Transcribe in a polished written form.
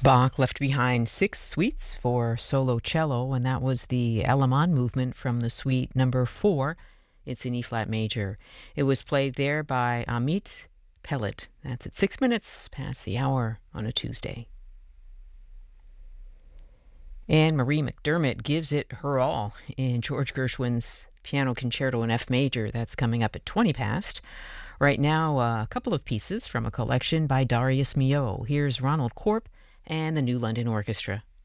Bach left behind six suites for solo cello, and that was the Alaman movement from the suite number 4. It's in E-flat major. It was played there by Amit Pellet. That's at 6 minutes past the hour on a Tuesday. And Marie McDermott gives it her all in George Gershwin's Piano Concerto in F major. That's coming up at 20 past. Right now, a couple of pieces from a collection by Darius Milhaud. Here's Ronald Korp and the New London Orchestra.